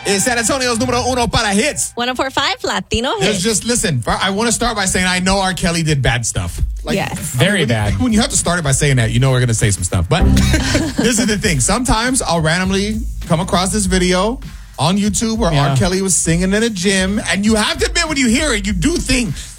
is San Antonio's número uno para hits. 104.5 Latino hits. Listen, I want to start by saying I know R. Kelly did bad stuff. Yes. Very bad. When you have to start it by saying that, you know we're going to say some stuff. But this is the thing. Sometimes I'll randomly come across this video on YouTube where R. Kelly was singing in a gym. And you have to admit, when you hear it, you do think